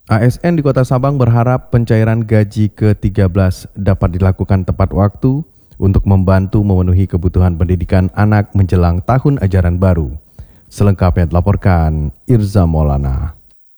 ASN di Kota Sabang berharap pencairan gaji ke-13 dapat dilakukan tepat waktu untuk membantu memenuhi kebutuhan pendidikan anak menjelang tahun ajaran baru. Selengkapnya dilaporkan Irza Maulana.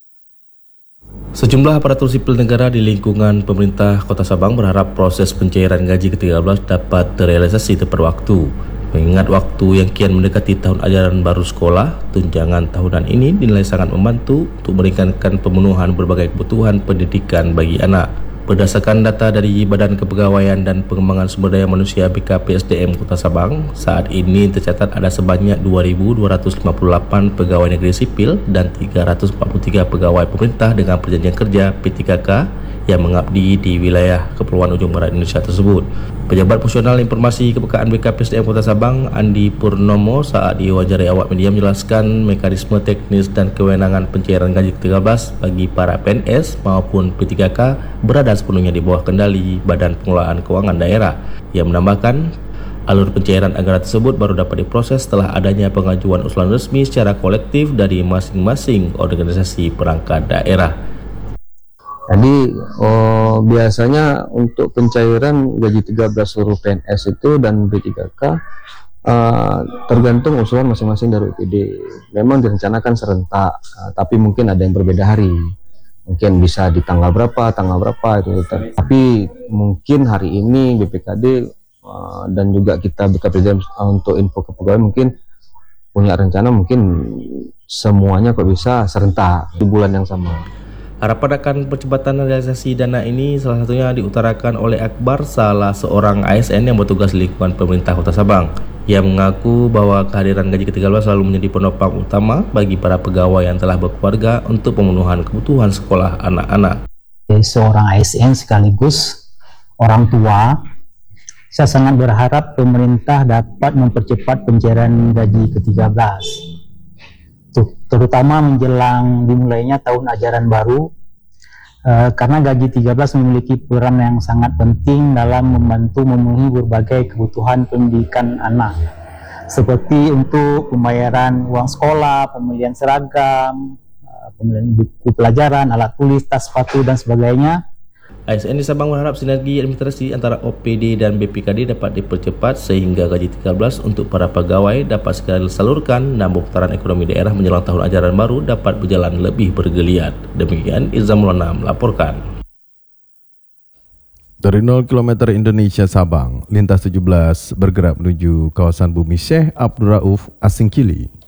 Sejumlah aparatur sipil negara di lingkungan pemerintah Kota Sabang berharap proses pencairan gaji ke-13 dapat terrealisasi tepat waktu. Mengingat waktu yang kian mendekati tahun ajaran baru sekolah, tunjangan tahunan ini dinilai sangat membantu untuk meringankan pemenuhan berbagai kebutuhan pendidikan bagi anak. Berdasarkan data dari Badan Kepegawaian dan Pengembangan Sumber Daya Manusia BKPSDM Kota Sabang, saat ini tercatat ada sebanyak 2.258 pegawai negeri sipil dan 343 pegawai pemerintah dengan perjanjian kerja P3K yang mengabdi di wilayah Kepulauan Ujung Barat Indonesia tersebut. Pejabat Fungsional Informasi Kepekaan BKPSDM Kota Sabang, Andi Purnomo, saat diwawancarai awak media menjelaskan mekanisme teknis dan kewenangan pencairan gaji ke-13 bagi para PNS maupun P3K berada sepenuhnya di bawah kendali Badan Pengelolaan Keuangan Daerah. Ia menambahkan, alur pencairan anggaran tersebut baru dapat diproses setelah adanya pengajuan usulan resmi secara kolektif dari masing-masing organisasi perangkat daerah. Jadi biasanya untuk pencairan gaji 13 seluruh PNS itu dan P3K tergantung usulan masing-masing dari UPD. Memang direncanakan serentak, tapi mungkin ada yang berbeda hari. Mungkin bisa di tanggal berapa itu. Tapi mungkin hari ini BPKD dan juga kita BKPSDM untuk info ke pegawai mungkin punya rencana mungkin semuanya kok bisa serentak di bulan yang sama. Harapan akan percepatan realisasi dana ini salah satunya diutarakan oleh Akbar, salah seorang ASN yang bertugas di lingkungan pemerintah Kota Sabang. Ia mengaku bahwa kehadiran gaji ke-13 selalu menjadi penopang utama bagi para pegawai yang telah berkeluarga untuk pemenuhan kebutuhan sekolah anak-anak. Seorang ASN sekaligus orang tua, saya sangat berharap pemerintah dapat mempercepat pencairan gaji ke-13. Terutama menjelang dimulainya tahun ajaran baru, karena gaji 13 memiliki peran yang sangat penting dalam membantu memenuhi berbagai kebutuhan pendidikan anak, seperti untuk pembayaran uang sekolah, pembelian seragam, pembelian buku pelajaran, alat tulis, tas, sepatu, dan sebagainya. ASN di Sabang berharap sinergi administrasi antara OPD dan BPKD dapat dipercepat sehingga gaji 13 untuk para pegawai dapat segera disalurkan dan pemutaran ekonomi daerah menjelang tahun ajaran baru dapat berjalan lebih bergeliat. Demikian Irza Maulana melaporkan. Dari 0 km Indonesia Sabang, lintas 17 bergerak menuju kawasan Bumi Syekh Abdul Rauf Asingkili.